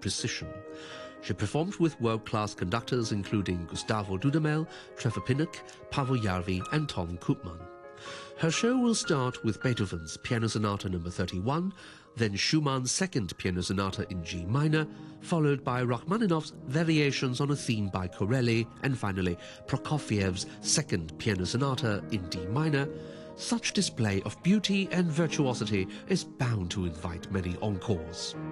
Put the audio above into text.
precision. She performed with world-class conductors including Gustavo Dudamel, Trevor Pinnock, Paavo Järvi and Tom Koopman. Her show will start with Beethoven's Piano Sonata No. 31, then Schumann's Second Piano Sonata in G minor, followed by Rachmaninoff's Variations on a Theme by Corelli, and finally Prokofiev's Second Piano Sonata in D minor. Such display of beauty and virtuosity is bound to invite many encores.